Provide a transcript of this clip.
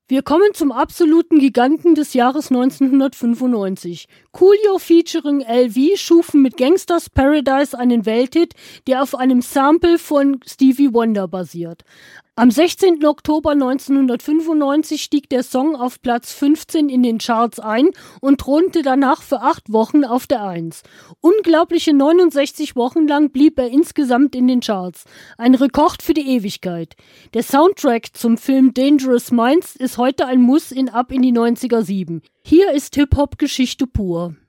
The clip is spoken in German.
Wir kommen zum absoluten Giganten des Jahres 1995. Coolio featuring LV schufen mit Gangsta's Paradise einen Welthit, der auf einem Sample von Stevie Wonder basiert. Am 16. Oktober 1995 stieg der Song auf Platz 15 in den Charts ein und thronte danach für 8 Wochen auf der 1. Unglaubliche 69 Wochen lang blieb er insgesamt in den Charts. Ein Rekord für die Ewigkeit. Der Soundtrack zum Film Dangerous Minds ist heute ein Muss in Ab in die 90er 7. Hier ist Hip-Hop-Geschichte pur.